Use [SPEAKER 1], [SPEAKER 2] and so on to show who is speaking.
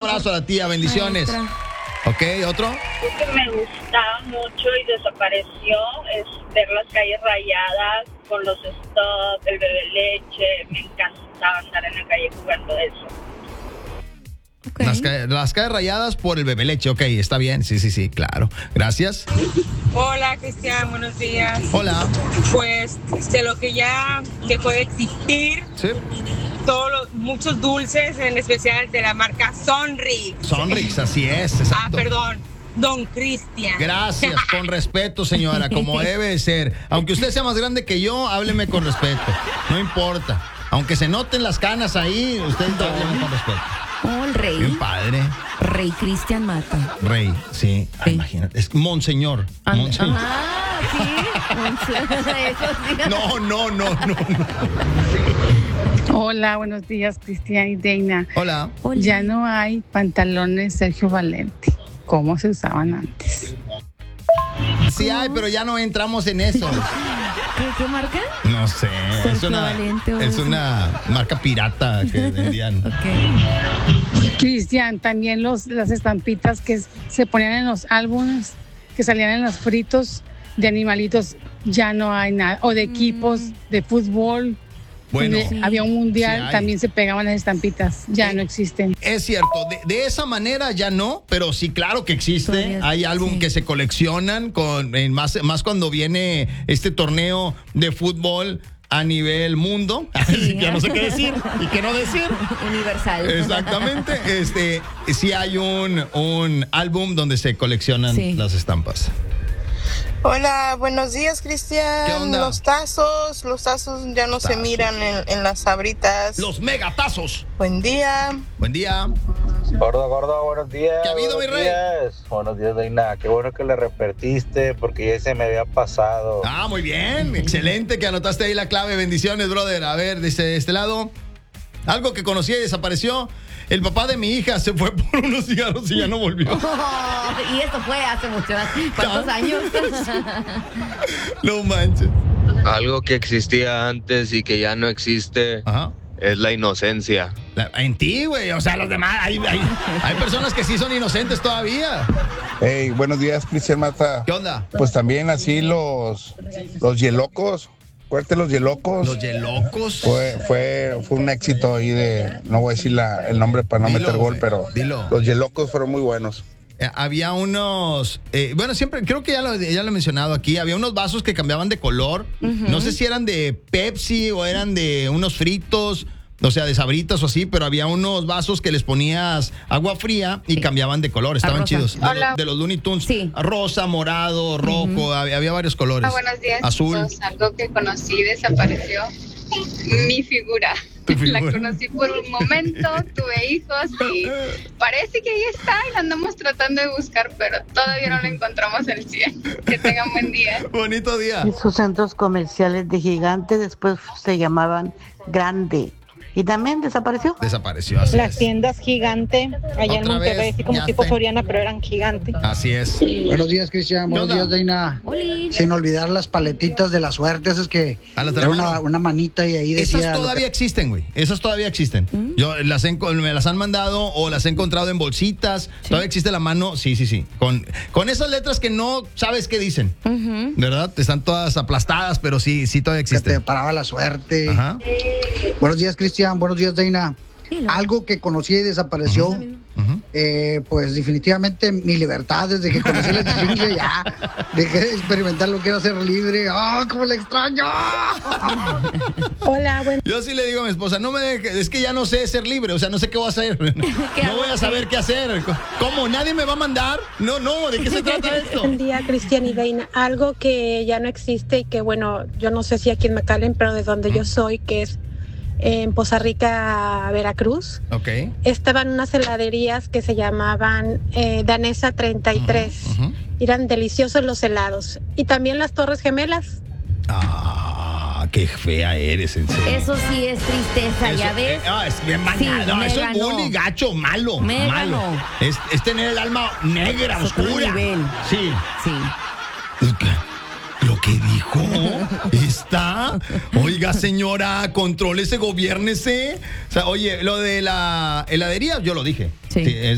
[SPEAKER 1] abrazo a la tía, bendiciones.
[SPEAKER 2] Maestra.
[SPEAKER 1] Ok, ¿otro?
[SPEAKER 3] Algo que me gustaba mucho y desapareció es ver las calles rayadas con los stop, el bebé leche. Me encantaba andar en la calle jugando eso.
[SPEAKER 2] Okay.
[SPEAKER 1] Las calles rayadas por el bebé leche, ok, está bien, sí, claro. Gracias.
[SPEAKER 4] Hola, Cristian, buenos días.
[SPEAKER 1] Hola.
[SPEAKER 4] Pues de lo que ya dejó de existir,
[SPEAKER 1] Sí.
[SPEAKER 4] muchos dulces, en especial de la marca Sonrix.
[SPEAKER 1] Sonrix, así es, exacto.
[SPEAKER 4] Perdón, Don Cristian.
[SPEAKER 1] Gracias, con respeto, señora, como debe de ser. Aunque usted sea más grande que yo, hábleme con respeto. No importa. Aunque se noten las canas ahí, usted hábleme con respeto.
[SPEAKER 2] Oh, el rey.
[SPEAKER 1] Bien padre.
[SPEAKER 2] Rey Cristian Mata.
[SPEAKER 1] Rey, sí.
[SPEAKER 2] Sí.
[SPEAKER 1] Imagínate. Es Monseñor. Monseñor.
[SPEAKER 2] Ah, sí. Eso sí.
[SPEAKER 1] No.
[SPEAKER 5] Hola, buenos días, Cristian y Deina.
[SPEAKER 1] Hola.
[SPEAKER 2] Hola.
[SPEAKER 5] Ya no hay pantalones Sergio Valente, como se usaban antes.
[SPEAKER 1] Sí hay, pero ya no entramos en eso.
[SPEAKER 2] ¿Qué marca?
[SPEAKER 1] No sé.
[SPEAKER 2] Sergio Valente, o
[SPEAKER 1] es
[SPEAKER 2] eso.
[SPEAKER 1] una marca pirata que vendían.
[SPEAKER 2] Ok.
[SPEAKER 5] Cristian, también las estampitas que se ponían en los álbumes, que salían en los fritos de animalitos, ya no hay nada. O de equipos de fútbol.
[SPEAKER 1] Bueno,
[SPEAKER 5] donde había un mundial,
[SPEAKER 1] sí hay.
[SPEAKER 5] también se pegaban las estampitas, ya no existen.
[SPEAKER 1] es cierto, de esa manera ya no, pero sí, claro que existe.
[SPEAKER 2] Todavía,
[SPEAKER 1] Hay álbum
[SPEAKER 2] sí.
[SPEAKER 1] que se coleccionan más cuando viene este torneo de fútbol a nivel mundo.
[SPEAKER 2] Sí,
[SPEAKER 1] ya no sé qué decir y qué no decir.
[SPEAKER 2] Universal.
[SPEAKER 1] Exactamente. Sí hay un álbum donde se coleccionan
[SPEAKER 2] Sí.
[SPEAKER 1] las estampas.
[SPEAKER 6] Hola, buenos días, Cristian.
[SPEAKER 1] ¿Qué onda?
[SPEAKER 6] Los tazos ya no se miran en las sabritas.
[SPEAKER 1] Los megatazos.
[SPEAKER 6] Buen día.
[SPEAKER 1] Buen día.
[SPEAKER 7] Gordo, buenos días.
[SPEAKER 1] ¿Qué ha habido, mi rey?
[SPEAKER 7] Buenos días, Deina. Qué bueno que le repartiste porque ya se me había pasado.
[SPEAKER 1] Ah, muy bien. Excelente que anotaste ahí la clave. Bendiciones, brother. A ver, de este lado. Algo que conocí y desapareció. El papá de mi hija se fue por unos cigarros y ya no volvió.
[SPEAKER 2] Oh, y esto fue hace mucho. ¿Cuántos años?
[SPEAKER 1] No manches.
[SPEAKER 8] Algo que existía antes y que ya no existe
[SPEAKER 1] Ajá.
[SPEAKER 8] es la inocencia.
[SPEAKER 1] En ti, güey. O sea, los demás. Hay personas que sí son inocentes todavía.
[SPEAKER 9] Hey, buenos días, Cristian Mata.
[SPEAKER 1] ¿Qué onda?
[SPEAKER 9] Pues también así los yelocos. Acuérdate, los yelocos.
[SPEAKER 1] Los yelocos.
[SPEAKER 9] Fue un éxito ahí no voy a decir el nombre para no
[SPEAKER 1] Dilo,
[SPEAKER 9] meter gol,
[SPEAKER 1] güey,
[SPEAKER 9] pero
[SPEAKER 1] dilo.
[SPEAKER 9] los yelocos fueron muy buenos.
[SPEAKER 1] Había unos, bueno, siempre, creo que ya lo he mencionado aquí, había unos vasos que cambiaban de color. No sé si eran de Pepsi o eran de unos fritos, o sea, de Sabritas o así, pero había unos vasos que les ponías agua fría y cambiaban de color, estaban
[SPEAKER 2] rosa.
[SPEAKER 1] chidos.
[SPEAKER 6] Hola.
[SPEAKER 1] De los Looney Tunes.
[SPEAKER 2] Sí.
[SPEAKER 1] Rosa, morado, rojo, había varios colores.
[SPEAKER 10] Buenos días,
[SPEAKER 1] Azul.
[SPEAKER 10] chicos. Algo que conocí y desapareció. Mi figura.
[SPEAKER 1] Tu figura.
[SPEAKER 10] La conocí por un momento, tuve hijos y parece que ahí está y la andamos tratando de buscar, pero todavía no la encontramos al 100. Que tengan buen día.
[SPEAKER 1] Bonito día.
[SPEAKER 11] Esos centros comerciales de Gigante después se llamaban Grande y también desapareció.
[SPEAKER 1] Desapareció, así
[SPEAKER 12] Las
[SPEAKER 1] es.
[SPEAKER 12] tiendas Gigante, allá en
[SPEAKER 1] Otra
[SPEAKER 12] Monterrey,
[SPEAKER 1] vez,
[SPEAKER 12] así como
[SPEAKER 1] ya
[SPEAKER 12] tipo
[SPEAKER 1] sé.
[SPEAKER 12] Soriana, pero eran Gigante.
[SPEAKER 1] Así es.
[SPEAKER 13] Buenos días, Cristian.
[SPEAKER 1] ¿Qué
[SPEAKER 13] Buenos
[SPEAKER 1] onda?
[SPEAKER 13] días, Deina.
[SPEAKER 2] Oli.
[SPEAKER 13] Sin olvidar las paletitas de la suerte, esas que
[SPEAKER 1] A las de
[SPEAKER 13] era
[SPEAKER 1] la mano.
[SPEAKER 13] una manita y ahí decía.
[SPEAKER 1] Esas todavía existen, güey. Esas todavía existen. Yo me las han mandado o las he encontrado en bolsitas. Todavía existe la mano. Sí. Con esas letras que no sabes qué dicen. ¿Verdad? Están todas aplastadas, pero sí todavía
[SPEAKER 13] que te
[SPEAKER 1] existen.
[SPEAKER 13] paraba la suerte.
[SPEAKER 1] Ajá.
[SPEAKER 13] Buenos días, Cristian. Buenos días, Deina.
[SPEAKER 2] Sí,
[SPEAKER 13] Algo que conocí y desapareció. Pues definitivamente mi libertad desde que conocí la chingle ya dejé de experimentar lo que era ser libre. ¡Ah, cómo la extraño!
[SPEAKER 12] Hola,
[SPEAKER 1] Yo sí le digo a mi esposa, no me dejes, es que ya no sé ser libre, o sea, no sé qué voy a hacer. No voy a saber qué hacer. ¿Cómo? ¿Nadie me va a mandar? No, ¿de qué se trata esto?
[SPEAKER 12] buen día, Cristian y Deina. Algo que ya no existe y que, bueno, yo no sé si aquí en McAllen, pero de donde yo soy, que es en Poza Rica, Veracruz,
[SPEAKER 1] Ok.
[SPEAKER 12] estaban unas heladerías que se llamaban Danesa 33. Eran deliciosos los helados. Y también las Torres Gemelas.
[SPEAKER 1] Ah, qué fea eres, en serio.
[SPEAKER 2] Eso sí es tristeza, ¿ya ves?
[SPEAKER 1] Es bien
[SPEAKER 2] Sí,
[SPEAKER 1] bañado.
[SPEAKER 2] me
[SPEAKER 1] Eso
[SPEAKER 2] ganó.
[SPEAKER 1] es bullying gacho, malo.
[SPEAKER 2] Me
[SPEAKER 1] malo.
[SPEAKER 2] ganó.
[SPEAKER 1] Es tener el alma negra,
[SPEAKER 2] Es otro
[SPEAKER 1] oscura.
[SPEAKER 2] nivel.
[SPEAKER 1] Sí.
[SPEAKER 2] Sí.
[SPEAKER 1] Lo que dijo está. Oiga, señora, contrólese, gobiérnese. O sea, oye, lo de la heladería, yo lo dije.
[SPEAKER 2] Sí.
[SPEAKER 1] Es